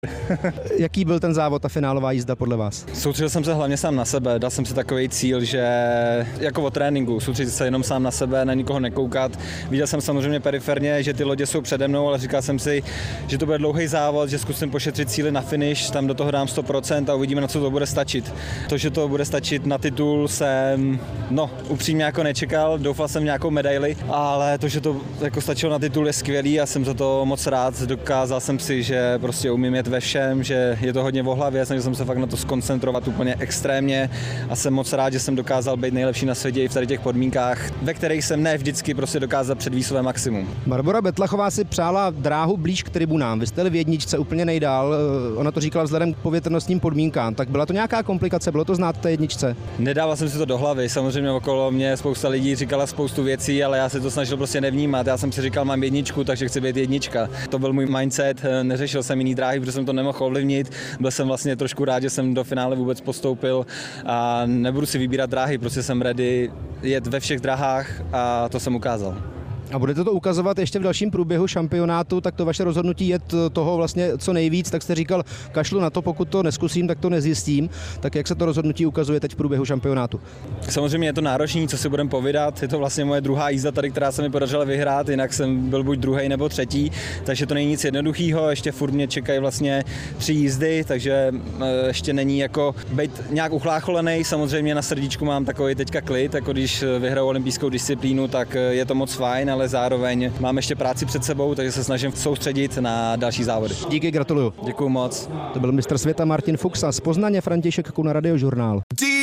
Jaký byl ten závod, ta finálová jízda podle vás? Soustředil jsem se hlavně sám na sebe, dal jsem si takový cíl, že jako o tréninku, soustředit se jenom sám na sebe, na nikoho nekoukat. Viděl jsem samozřejmě periferně, že ty lodě jsou přede mnou, ale říkal jsem si, že to bude dlouhý závod, že zkusím pošetřit cíly na finish, tam do toho dám 100% a uvidíme, na co to bude stačit. To, že to bude stačit na titul, jsem upřímně jako nečekal, doufal jsem v nějakou medaili, ale to, že to jako stačilo na titul, je skvělý a jsem za to moc rád. Dokázal jsem si, že prostě umím jet ve všem, že je to hodně v hlavě, snažil jsem se fakt na to skoncentrovat úplně extrémně a jsem moc rád, že jsem dokázal být nejlepší na světě i v tady těch podmínkách, ve kterých jsem ne vždycky prostě dokázal předvést své maximum. Barbora Betlachová si přála dráhu blíž k tribunám. Vy jste v jedničce úplně nejdál. Ona to říkala vzhledem k povětrnostním podmínkám. Tak byla to nějaká komplikace? Bylo to znát v té jedničce? Nedával jsem si to do hlavy. Samozřejmě okolo mě spousta lidí říkala spoustu věcí, ale já se to snažil prostě nevnímat. Já jsem si říkal, mám jedničku, takže chci být jednička. To byl můj mindset. Neřešil jsem jiný dráhy, protože jsem to nemohl ovlivnit. Byl jsem vlastně trošku rád, že jsem do finále vůbec postoupil a nebudu si vybírat dráhy, prostě jsem ready jet ve všech dráhách a to jsem ukázal. A budete to ukazovat ještě v dalším průběhu šampionátu, tak to vaše rozhodnutí jet toho vlastně co nejvíc, tak jste říkal, kašlu na to, pokud to neskusím, tak to nezjistím. Tak jak se to rozhodnutí ukazuje teď v průběhu šampionátu? Samozřejmě je to náročný, co si budeme povídat. Je to vlastně moje druhá jízda tady, která se mi podařila vyhrát, jinak jsem byl buď druhý nebo třetí, takže to není nic jednoduchého. Ještě furt mě čekají vlastně 3 jízdy, takže ještě není jako být nějak uchlácholený. Samozřejmě na srdíčku mám takový teďka klid, jako když vyhraju olympijskou disciplínu, tak je to moc fajn, ale zároveň mám ještě práci před sebou, takže se snažím soustředit na další závody. Díky, gratuluju. Děkuju moc. To byl mistr světa Martin Fuchs a z Poznaně František Kuna, Radiožurnál.